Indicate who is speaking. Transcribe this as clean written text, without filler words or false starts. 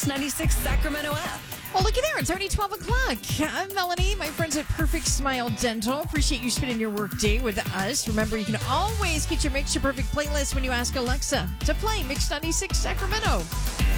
Speaker 1: 96 Sacramento app.
Speaker 2: Well, looky there. It's already 12 o'clock. I'm Melanie, my friends at Perfect Smile Dental. Appreciate you spending your work day with us. Remember, you can always get your Mix Your Perfect playlist when you ask Alexa to play Mix 96 Sacramento.